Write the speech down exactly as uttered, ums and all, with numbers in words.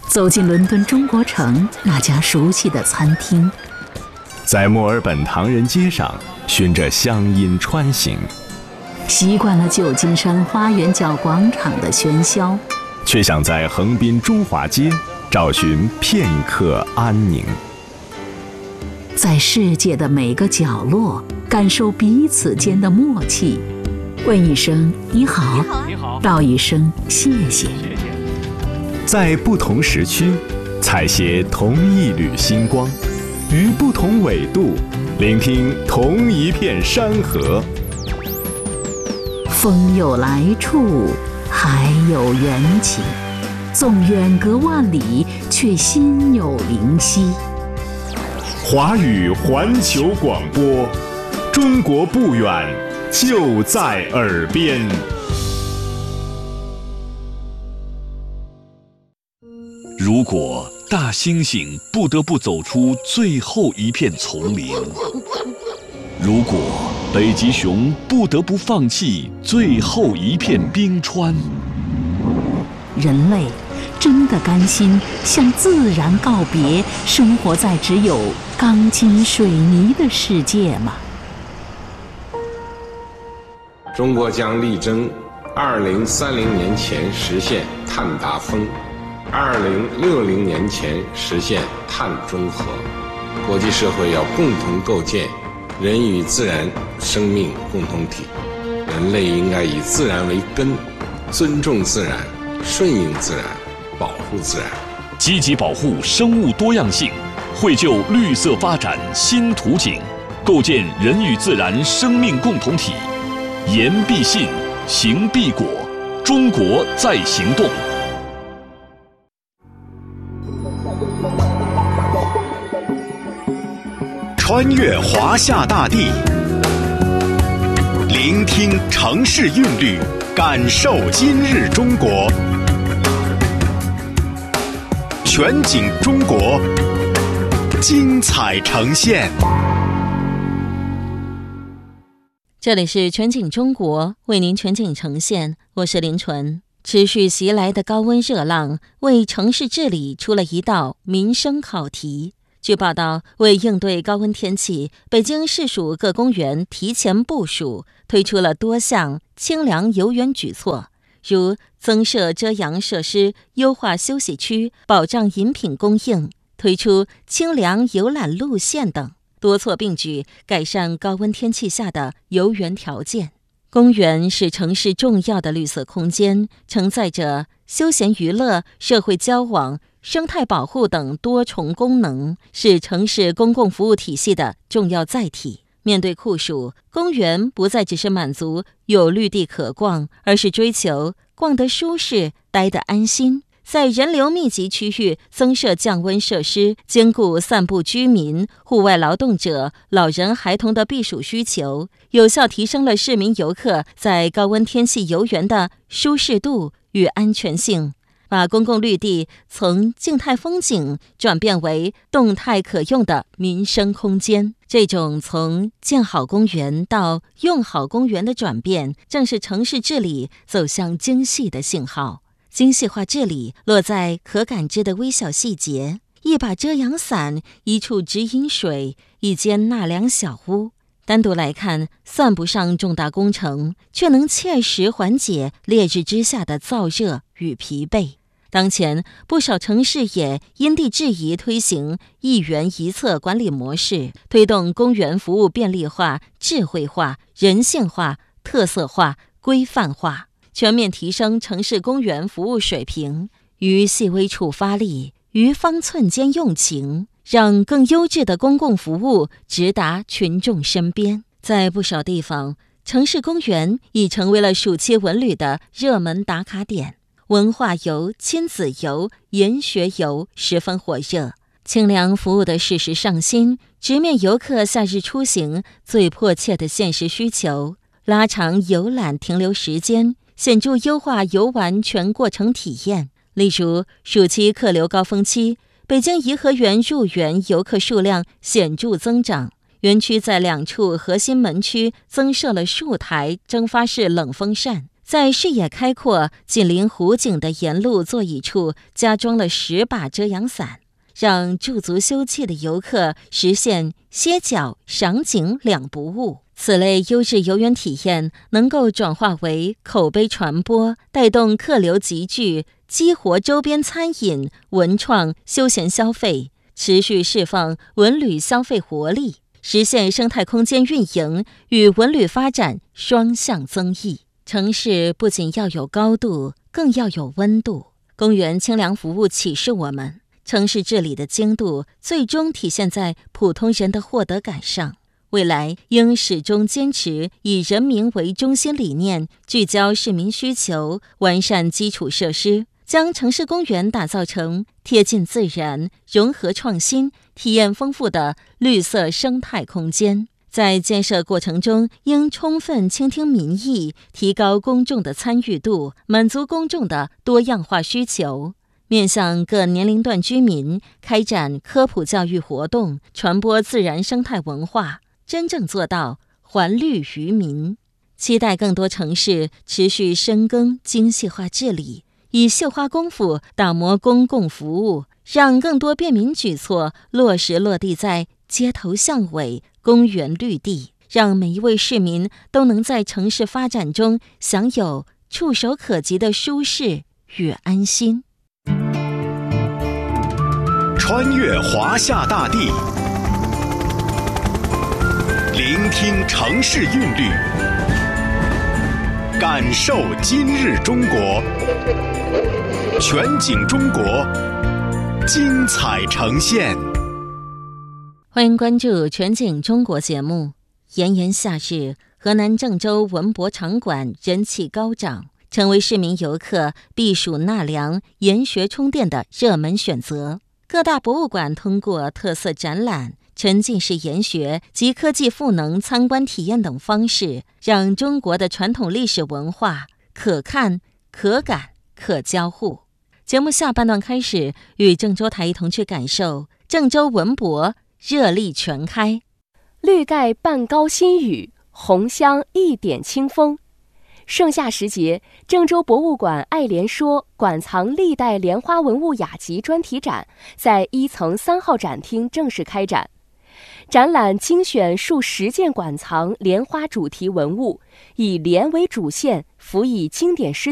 走进伦敦中国城那家熟悉的餐厅， 在墨尔本唐人街上循着乡音穿行， 习惯了旧金山花园角广场的喧嚣， 却想在横滨中华街找寻片刻安宁。 在世界的每个角落感受彼此间的默契，问一声你好， 你好， 道一声谢谢。 在不同时区采撷同一缕星光，于不同纬度聆听同一片山河。 风有来处，海有缘起，纵远隔万里，却心有灵犀。 华语环球广播，中国不远，就在耳边。 如果大猩猩不得不走出最后一片丛林，如果北极熊不得不放弃最后一片冰川， 人类真的甘心向自然告别，生活在只有钢筋水泥的世界吗？ 中国将力争二零三零年前实现碳达峰，二零六零年前实现碳中和。国际社会要共同构建人与自然生命共同体，人类应该以自然为根，尊重自然，顺应自然，保护自然， 积极保护生物多样性，绘就绿色发展新图景，构建人与自然生命共同体。言必信，行必果，中国在行动。 穿越华夏大地，聆听城市韵律，感受今日中国。全景中国，精彩呈现。 这里是全景中国，为您全景呈现，我是林纯。持续袭来的高温热浪为城市治理出了一道民生考题。据报道，为应对高温天气，北京市属各公园提前部署，推出了多项清凉游园举措，如增设遮阳设施、优化休息区、保障饮品供应、推出清凉游览路线等，多措并举，改善高温天气下的游园条件。公园是城市重要的绿色空间，承载着休闲娱乐、社会交往、生态保护等多重功能，是城市公共服务体系的重要载体。面对酷暑，公园不再只是满足有绿地可逛，而是追求逛得舒适、待得安心。在人流密集区域增设降温设施，兼顾散步居民、户外劳动者、老人孩童的避暑需求，有效提升了市民游客在高温天气游园的舒适度与安全性，把公共绿地从静态风景转变为动态可用的民生空间。这种从建好公园到用好公园的转变，正是城市治理走向精细的信号。精细化治理落在可感知的微小细节，一把遮阳伞，一处直饮水，一间纳凉小屋。单独来看，算不上重大工程，却能切实缓解烈日之下的燥热与疲惫。当前，不少城市也因地制宜推行一园一策管理模式，推动公园服务便利化、智慧化、人性化、特色化、规范化，全面提升城市公园服务水平，于细微处发力，于方寸间用情，让更优质的公共服务直达群众身边。在不少地方，城市公园已成为了暑期文旅的热门打卡点，文化游、亲子游、研学游十分火热。清凉服务的适时上新，直面游客夏日出行最迫切的现实需求，拉长游览停留时间，显著优化游玩全过程体验。例如，暑期客流高峰期，北京颐和园入园游客数量显著增长，园区在两处核心门区增设了数台蒸发式冷风扇， 在视野开阔、紧邻湖景的沿路座椅处加装了十把遮阳伞，让驻足休憩的游客实现歇脚、赏景两不误。此类优质游园体验能够转化为口碑传播，带动客流集聚，激活周边餐饮、文创、休闲消费，持续释放文旅消费活力，实现生态空间运营与文旅发展双向增益。城市不仅要有高度，更要有温度。公园清凉服务启示我们，城市治理的精度最终体现在普通人的获得感上。未来应始终坚持以人民为中心理念，聚焦市民需求，完善基础设施，将城市公园打造成贴近自然、融合创新、体验丰富的绿色生态空间。在建设过程中，应充分倾听民意，提高公众的参与度，满足公众的多样化需求。面向各年龄段居民，开展科普教育活动，传播自然生态文化，真正做到还绿于民。期待更多城市持续深耕精细化治理，以绣花功夫打磨公共服务，让更多便民举措落实落地在街头巷尾、公园绿地，让每一位市民都能在城市发展中享有触手可及的舒适与安心。 穿越华夏大地，聆听城市韵律，感受今日中国。全景中国，精彩呈现。 欢迎关注全景中国节目。炎炎夏日，河南郑州文博场馆人气高涨，成为市民游客避暑纳凉、研学充电的热门选择。各大博物馆通过特色展览、沉浸式研学及科技赋能参观体验等方式，让中国的传统历史文化可看、可感、可交互。节目下半段开始，与郑州台一同去感受郑州文博热力全开。 绿盖半高新雨，红香一点清风。盛夏时节，郑州博物馆爱莲说馆藏历代莲花文物雅集专题展在一层三号展厅正式开展。展览精选数十件馆藏莲花主题文物，以莲为主线，辅以经典诗